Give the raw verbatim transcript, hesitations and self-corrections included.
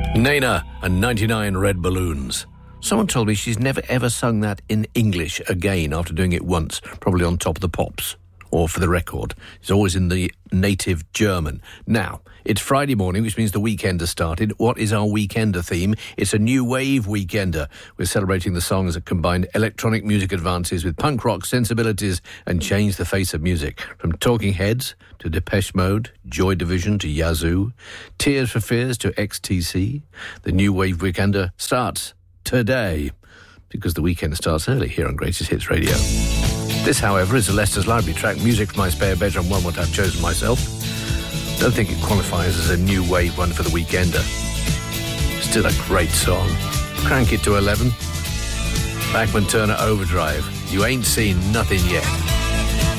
Nena and ninety-nine Red Balloons. Someone told me she's never ever sung that in English again after doing it once, probably on Top of the Pops, or for the record. It's always in the native German. Now, it's Friday morning, which means the weekend has started. What is our weekender theme? It's a new wave weekender. We're celebrating the songs that combine electronic music advances with punk rock sensibilities and change the face of music. From Talking Heads to Depeche Mode, Joy Division to Yazoo, Tears for Fears to X T C. The new wave weekender starts today, because the weekend starts early here on Greatest Hits Radio. This, however, is a Leicester's Library track, music from my spare bedroom, one what I've chosen myself. Don't think it qualifies as a new wave one for the weekender. Still a great song. Crank it to eleven. Bachman Turner Overdrive. You ain't seen nothing yet.